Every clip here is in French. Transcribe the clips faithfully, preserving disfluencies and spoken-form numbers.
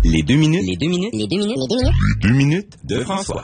Les deux minutes. Les deux minutes. Les deux minutes. Les deux minutes. Les deux minutes de François.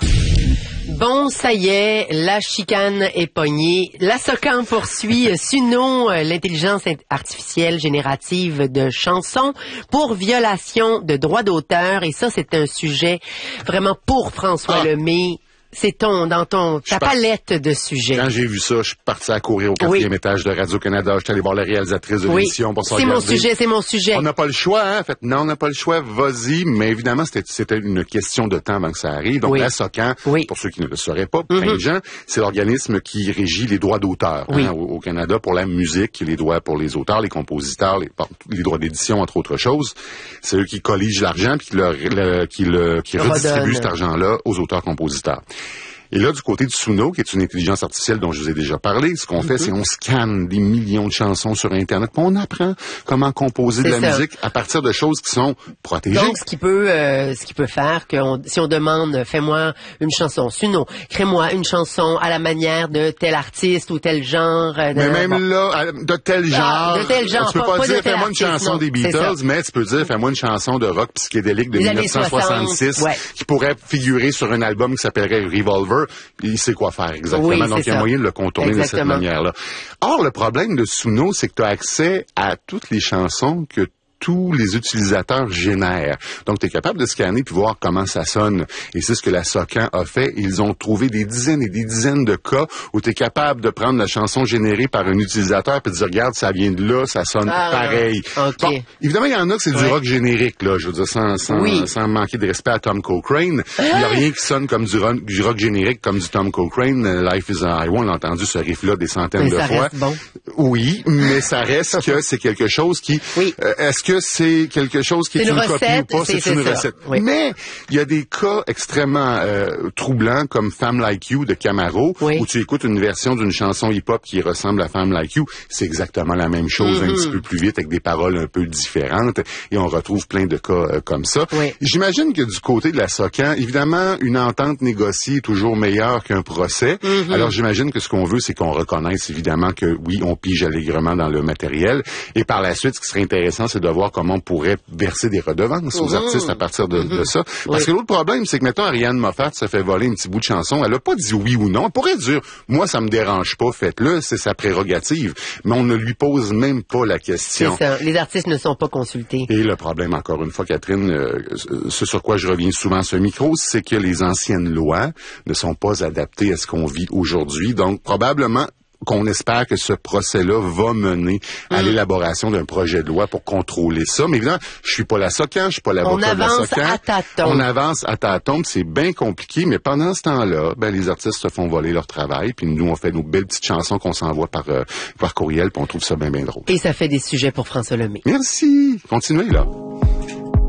Bon, ça y est, la chicane est pognée. La SOCAN poursuit Suno, l'intelligence artificielle générative de chansons, pour violation de droits d'auteur. Et ça, c'est un sujet vraiment pour François ah. Lemay. C'est ton, dans ton, ta par... palette de sujets. Quand j'ai vu ça, je suis parti à courir au quatrième oui. étage de Radio-Canada. Je suis allé voir la réalisatrice de oui. l'émission pour s'en C'est mon sujet, c'est mon sujet. On n'a pas le choix, hein. En fait, non, on n'a pas le choix. Vas-y. Mais évidemment, c'était, c'était une question de temps avant que ça arrive. Donc, oui. la SOCAN, oui. pour ceux qui ne le sauraient pas, plein mm-hmm. de gens, c'est l'organisme qui régit les droits d'auteur, oui. hein, au, au Canada pour la musique, les droits pour les auteurs, les compositeurs, les, les droits d'édition, entre autres choses. C'est eux qui colligent l'argent puis qui, le, le, qui, le, qui redistribuent cet argent-là aux auteurs-compositeurs. Et là, du côté du Suno, qui est une intelligence artificielle dont je vous ai déjà parlé, ce qu'on mm-hmm. fait, c'est on scanne des millions de chansons sur Internet, puis on apprend comment composer c'est de la ça. musique à partir de choses qui sont protégées. Donc, ce qui peut, euh, ce qui peut faire que on, si on demande, fais-moi une chanson Suno, crée-moi une chanson à la manière de tel artiste ou tel genre. De, mais même bon. là, de tel genre. Ah, de tel genre. Tu peux pas, pas dire, fais-moi une chanson non, des Beatles, mais tu peux dire, fais-moi une chanson de rock psychédélique de Les dix-neuf cent soixante-six, ouais. qui pourrait figurer sur un album qui s'appellerait Revolver. Il sait quoi faire exactement, oui, donc il y a ça. moyen de le contourner exactement. de cette manière-là. Or, le problème de Suno, c'est que tu as accès à toutes les chansons que tous les utilisateurs génèrent. Donc, tu es capable de scanner puis voir comment ça sonne. Et c'est ce que la SOCAN a fait. Ils ont trouvé des dizaines et des dizaines de cas où tu es capable de prendre la chanson générée par un utilisateur puis de dire, regarde, ça vient de là, ça sonne ah, pareil. Okay. Bon, évidemment, il y en a que c'est ouais. du rock générique, là. Je veux dire, sans, sans, oui. sans manquer de respect à Tom Cochrane. Il n'y a rien qui sonne comme du rock, du rock générique, comme du Tom Cochrane. Life is a Highway, on a entendu ce riff-là des centaines mais de ça fois. Reste bon. Oui, mais ça reste que c'est quelque chose qui... Oui. Euh, est-ce que c'est quelque chose qui est, est une, une copie ou pas? C'est, c'est une ça. recette. Oui. Mais il y a des cas extrêmement euh, troublants comme Femme Like You de Camaro, oui. où tu écoutes une version d'une chanson hip-hop qui ressemble à Femme Like You. C'est exactement la même chose, mm-hmm. un petit peu plus vite, avec des paroles un peu différentes. Et on retrouve plein de cas euh, comme ça. Oui. J'imagine que du côté de la SOCAN, évidemment, une entente négociée est toujours meilleure qu'un procès. Mm-hmm. Alors j'imagine que ce qu'on veut, c'est qu'on reconnaisse évidemment que oui, on pige allègrement dans le matériel. Et par la suite, ce qui serait intéressant, c'est de voir comment on pourrait verser des redevances aux mmh. artistes à partir de, mmh. de ça. Parce oui. que l'autre problème, c'est que, mettons, Ariane Moffat se fait voler un petit bout de chanson. Elle a pas dit oui ou non. Elle pourrait dire, moi, ça me dérange pas, faites-le, c'est sa prérogative. Mais on ne lui pose même pas la question. C'est ça. Les artistes ne sont pas consultés. Et le problème, encore une fois, Catherine, euh, ce sur quoi je reviens souvent à ce micro, c'est que les anciennes lois ne sont pas adaptées à ce qu'on vit aujourd'hui. Donc, probablement, qu'on espère que ce procès-là va mener à mmh. l'élaboration d'un projet de loi pour contrôler ça. Mais évidemment, je suis pas la SOCAN, je suis pas l'avocat de la SOCAN. On avance à tâtons. On avance à tâtons, c'est bien compliqué, mais pendant ce temps-là, ben les artistes se font voler leur travail, puis nous, on fait nos belles petites chansons qu'on s'envoie par, euh, par courriel, puis on trouve ça bien, bien drôle. Et ça fait des sujets pour François Lemay. Merci! Continuez, là.